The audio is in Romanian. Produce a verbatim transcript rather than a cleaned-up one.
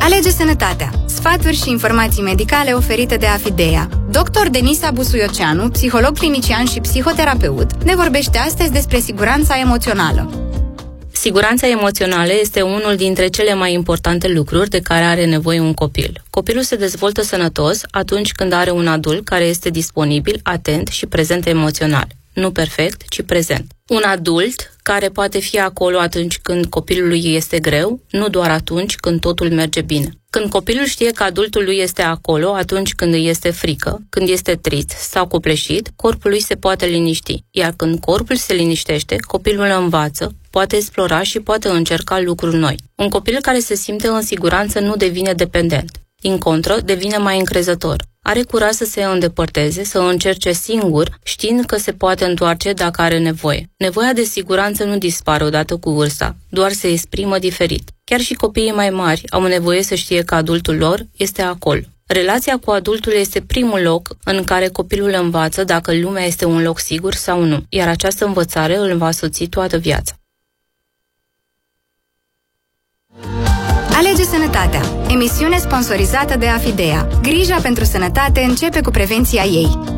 Alege sănătatea. Sfaturi și informații medicale oferite de Afidea. doctor Denisa Busuioceanu, psiholog clinician și psihoterapeut, ne vorbește astăzi despre siguranța emoțională. Siguranța emoțională este unul dintre cele mai importante lucruri de care are nevoie un copil. Copilul se dezvoltă sănătos atunci când are un adult care este disponibil, atent și prezent emoțional. Nu perfect, ci prezent. Un adult care poate fi acolo atunci când copilului este greu, nu doar atunci când totul merge bine. Când copilul știe că adultul lui este acolo atunci când îi este frică, când este trist sau copleșit, corpul lui se poate liniști. Iar când corpul se liniștește, copilul învață, poate explora și poate încerca lucruri noi. Un copil care se simte în siguranță nu devine dependent. Din contră, devine mai încrezător. Are curaj să se îndepărteze, să încerce singur, știind că se poate întoarce dacă are nevoie. Nevoia de siguranță nu dispare odată cu vârsta, doar se exprimă diferit. Chiar și copiii mai mari au nevoie să știe că adultul lor este acolo. Relația cu adultul este primul loc în care copilul învață dacă lumea este un loc sigur sau nu, iar această învățare îl va soți toată viața. Alege sănătatea. Emisiune sponsorizată de Afidea. Grija pentru sănătate începe cu prevenția ei.